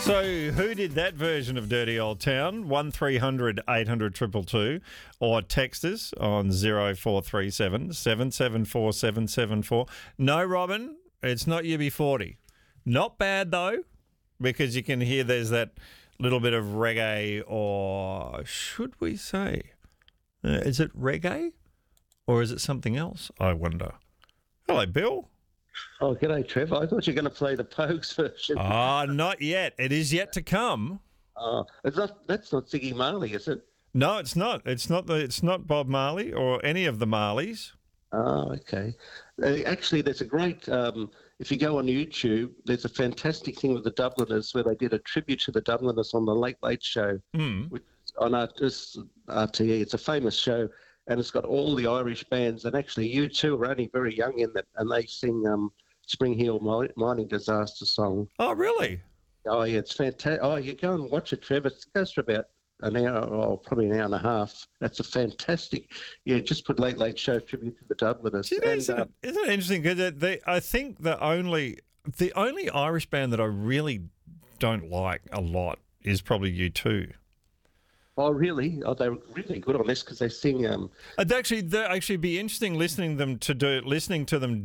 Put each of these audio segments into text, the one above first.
So who did that version of Dirty Old Town? 1300 800 222 or text us on 0437 774 774. No, Robin, it's not UB40. Not bad, though, because you can hear there's that little bit of reggae, or should we say, is it reggae or is it something else, I wonder? Hello, Bill. Oh, g'day, Trevor. I thought you were going to play the Pogues version. Ah, not yet. It is yet to come. That's not Ziggy Marley, is it? No, it's not. It's not Bob Marley or any of the Marleys. Oh, okay. Actually, there's a great, if you go on YouTube, there's a fantastic thing with the Dubliners where they did a tribute to the Dubliners on the Late Late Show which, on RTE. It's a famous show, and it's got all the Irish bands, and actually you two are only very young in that, and they sing Spring Hill Mining Disaster song. Oh, really? Oh, yeah, it's fantastic. Oh, you go and watch it, Trevor. It goes for about an hour, or probably an hour and a half. That's a fantastic. Yeah, just put Late Late Show tribute to the Dubliners. Isn't it interesting? Because I think the only Irish band that I really don't like a lot is probably U2. Oh, really? Oh, they were really good on this because they sing. It'd actually be interesting listening to them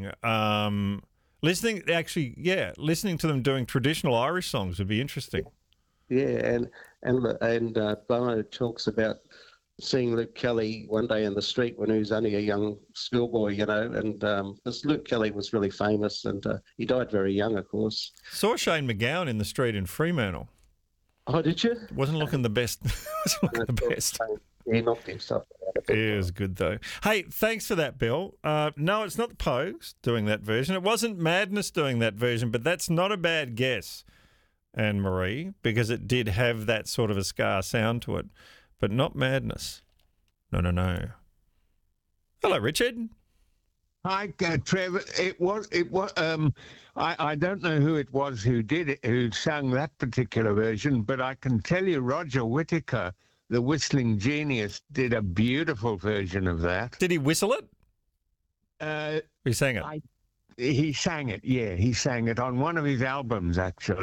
doing traditional Irish songs would be interesting. Yeah, and Bono talks about seeing Luke Kelly one day in the street when he was only a young schoolboy, and because Luke Kelly was really famous, and he died very young, of course. Saw Shane MacGowan in the street in Fremantle. Oh, did you? Wasn't looking the best. He knocked himself out a bit. It was good, though. Hey, thanks for that, Bill. No, it's not the Pogues doing that version. It wasn't Madness doing that version, but that's not a bad guess, Anne-Marie, because it did have that sort of a ska sound to it, but not Madness. No. Hello, Richard. Hi, Trevor. It was. I don't know who it was who did it, who sang that particular version, but I can tell you, Roger Whittaker, the whistling genius, did a beautiful version of that. Did he whistle it? He sang it. He sang it. Yeah, he sang it on one of his albums, actually.